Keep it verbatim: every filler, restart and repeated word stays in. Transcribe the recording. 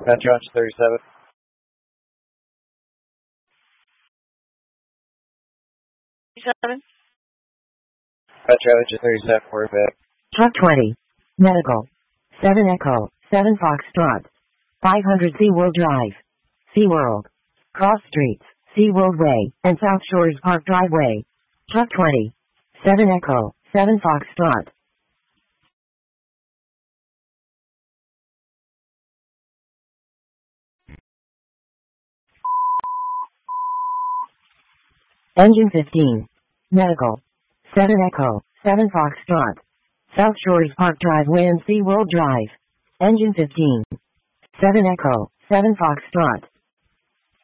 Metro Engine thirty-seven. Seven. Metro Engine thirty-seven, we're back. Truck twenty. Medical. seven Echo, seven Foxtrot. five hundred SeaWorld Drive. SeaWorld. Cross Streets, SeaWorld Way, and South Shores Park Driveway. Truck twenty. seven Echo, seven Foxtrot. Engine fifteen. Medical. seven Echo, seven Foxtrot. South Shores Park Driveway and SeaWorld Drive. Engine fifteen. seven Echo, seven Foxtrot.